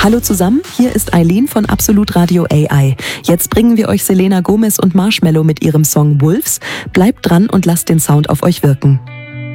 Hallo zusammen, hier ist Eileen von Absolut Radio AI. Jetzt bringen wir euch Selena Gomez und Marshmello mit ihrem Song Wolves. Bleibt dran und lasst den Sound auf euch wirken.